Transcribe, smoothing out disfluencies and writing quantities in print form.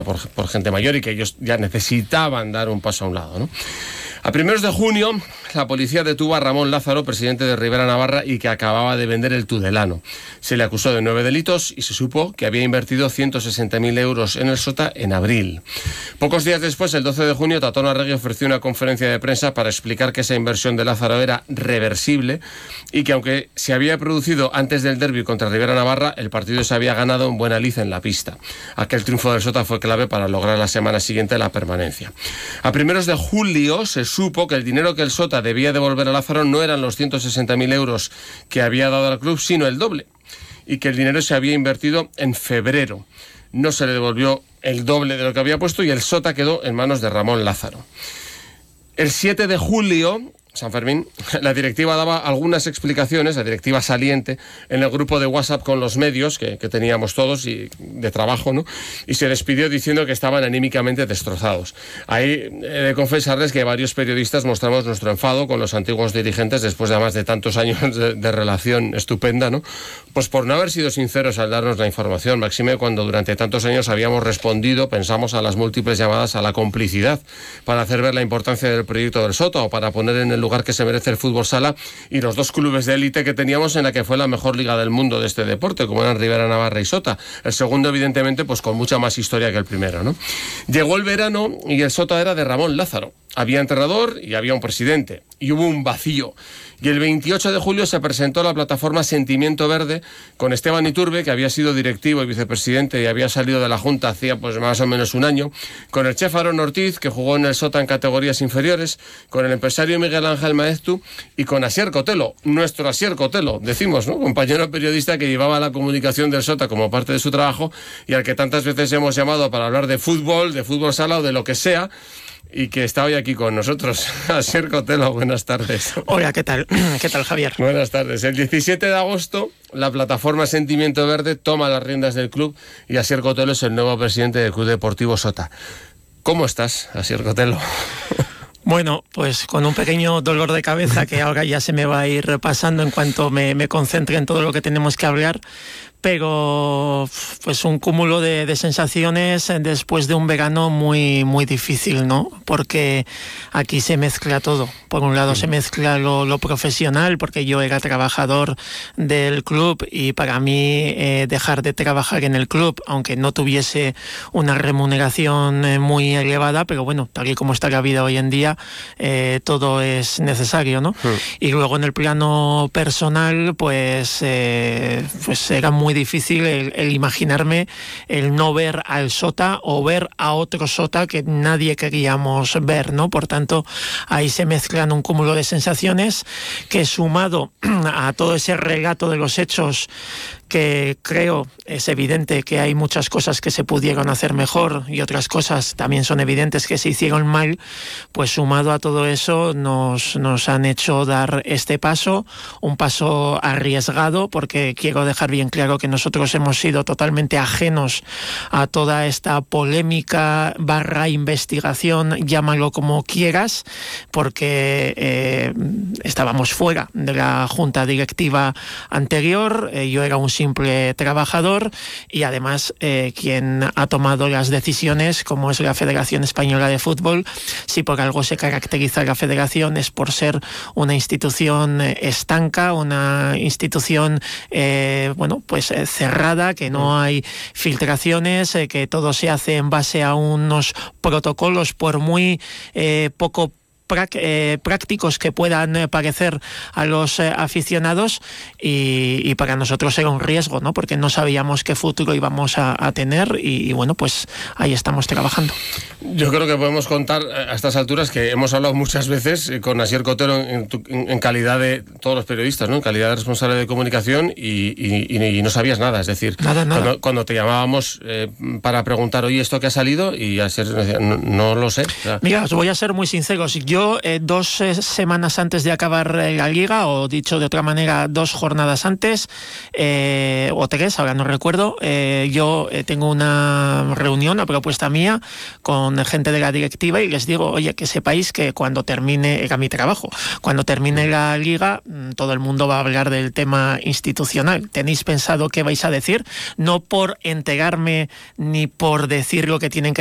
por gente mayor y que ellos ya necesitaban dar un paso a un lado, ¿no? A primeros de junio, la policía detuvo a Ramón Lázaro, presidente de Ribera Navarra, y que acababa de vender el Tudelano. Se le acusó de 9 delitos y se supo que había invertido 160.000 euros en el Sota en abril. Pocos días después, el 12 de junio, Tatón Arregui ofreció una conferencia de prensa para explicar que esa inversión de Lázaro era reversible y que aunque se había producido antes del derbi contra Ribera Navarra, el partido se había ganado en buena lid en la pista. Aquel triunfo del Sota fue clave para lograr la semana siguiente la permanencia. A primeros de julio se supo que el dinero que el Sota debía devolver a Lázaro no eran los 160.000 euros que había dado al club, sino el doble, y que el dinero se había invertido en febrero. No se le devolvió el doble de lo que había puesto y el Sota quedó en manos de Ramón Lázaro. El 7 de julio, San Fermín, la directiva daba algunas explicaciones, la directiva saliente, en el grupo de WhatsApp con los medios que teníamos todos y de trabajo, ¿no? Y se despidió diciendo que estaban anímicamente destrozados. Ahí he de confesarles que varios periodistas mostramos nuestro enfado con los antiguos dirigentes después de más de tantos años de relación estupenda, ¿no? Pues por no haber sido sinceros al darnos la información, máxime cuando durante tantos años habíamos respondido, pensamos, a las múltiples llamadas a la complicidad para hacer ver la importancia del proyecto del Sota o para poner en el lugar que se merece el fútbol sala y los dos clubes de élite que teníamos en la que fue la mejor liga del mundo de este deporte, como eran Ribera Navarra y Sota. El segundo, evidentemente, pues con mucha más historia que el primero, ¿no? Llegó el verano y el Sota era de Ramón Lázaro. Había entrenador y había un presidente. Y hubo un vacío. Y el 28 de julio se presentó la plataforma Sentimiento Verde con Esteban Iturbe, que había sido directivo y vicepresidente y había salido de la Junta hacía pues más o menos un año, con el chef Aaron Ortiz, que jugó en el Sota en categorías inferiores, con el empresario Miguel Ángel Maeztu y con Asier Cotelo, nuestro Asier Cotelo, decimos, ¿no? Compañero periodista que llevaba la comunicación del Sota como parte de su trabajo y al que tantas veces hemos llamado para hablar de fútbol sala o de lo que sea, y que está hoy aquí con nosotros. Asier Cotelo, buenas tardes. Hola, ¿qué tal? ¿Qué tal, Javier? Buenas tardes. El 17 de agosto, la plataforma Sentimiento Verde toma las riendas del club y Asier Cotelo es el nuevo presidente del Club Deportivo Sota. ¿Cómo estás, Asier Cotelo? Bueno, pues con un pequeño dolor de cabeza que ahora ya se me va a ir repasando en cuanto me concentre en todo lo que tenemos que hablar, pero pues un cúmulo de sensaciones después de un verano muy, muy difícil, ¿no? Porque aquí se mezcla todo. Por un lado se mezcla lo profesional, porque yo era trabajador del club y para mí dejar de trabajar en el club, aunque no tuviese una remuneración muy elevada, pero bueno, tal y como está la vida hoy en día, todo es necesario, ¿no? Y luego en el plano personal, pues era muy difícil el imaginarme el no ver al Sota o ver a otro Sota que nadie queríamos ver, ¿no? Por tanto, ahí se mezclan un cúmulo de sensaciones que, sumado a todo ese relato de los hechos, que creo es evidente que hay muchas cosas que se pudieron hacer mejor y otras cosas también son evidentes que se hicieron mal, pues sumado a todo eso nos han hecho dar este paso, un paso arriesgado, porque quiero dejar bien claro que nosotros hemos sido totalmente ajenos a toda esta polémica / investigación, llámalo como quieras, porque estábamos fuera de la junta directiva anterior, yo era un simple trabajador y además quien ha tomado las decisiones, como es la Federación Española de Fútbol, si por algo se caracteriza la Federación es por ser una institución estanca, una institución cerrada, que no hay filtraciones, que todo se hace en base a unos protocolos, por muy poco prácticos que puedan parecer a los aficionados, y para nosotros era un riesgo, ¿no? Porque no sabíamos qué futuro íbamos a tener y bueno, pues ahí estamos trabajando. Yo creo que podemos contar a estas alturas que hemos hablado muchas veces con Asier Cotelo en calidad de todos los periodistas, ¿no? En calidad de responsable de comunicación y no sabías nada, es decir, nada. Cuando te llamábamos para preguntar, oye, ¿esto qué ha salido? Y Asier decía, no lo sé. O sea, mira, os voy a ser muy sincero, yo yo 2 semanas antes de acabar la liga, o dicho de otra manera, 2 jornadas antes, o 3, ahora no recuerdo, yo tengo una reunión a propuesta mía con gente de la directiva y les digo, oye, que sepáis que cuando termine, era mi trabajo, cuando termine la liga, todo el mundo va a hablar del tema institucional. ¿Tenéis pensado qué vais a decir? No por enterarme ni por decir lo que tienen que